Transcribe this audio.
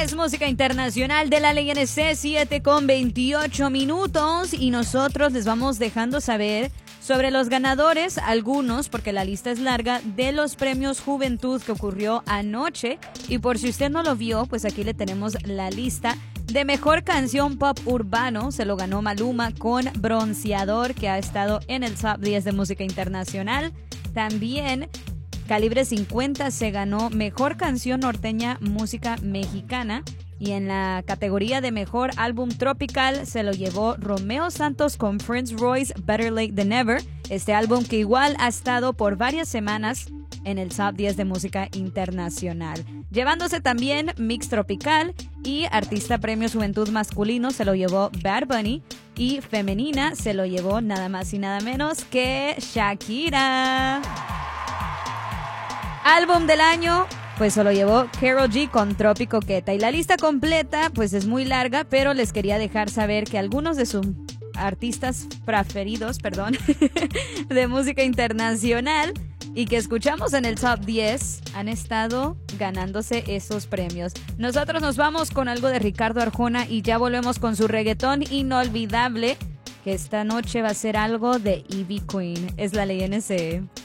Es música internacional de la ley NC, 7:28 y nosotros les vamos dejando saber sobre los ganadores, algunos, porque la lista es larga, de los premios Juventud que ocurrió anoche. Y por si usted no lo vio, pues aquí le tenemos la lista. De mejor canción pop urbano se lo ganó Maluma con Bronceador, que ha estado en el top 10 de música internacional. También Calibre 50 se ganó mejor canción norteña música mexicana. Y en la categoría de mejor álbum tropical se lo llevó Romeo Santos con Prince Royce, Better Late Than Never. Este álbum que igual ha estado por varias semanas en el top 10 de música internacional. Llevándose también Mix Tropical y Artista Premio Juventud Masculino se lo llevó Bad Bunny. Y Femenina se lo llevó nada más y nada menos que Shakira. Álbum del año, pues se lo llevó Karol G con Trópico Queta. Y la lista completa, pues es muy larga, pero les quería dejar saber que algunos de sus artistas preferidos, de música internacional y que escuchamos en el top 10 han estado ganándose esos premios. Nosotros nos vamos con algo de Ricardo Arjona y ya volvemos con su reggaetón inolvidable, que esta noche va a ser algo de Ivy Queen. Es la ley NC.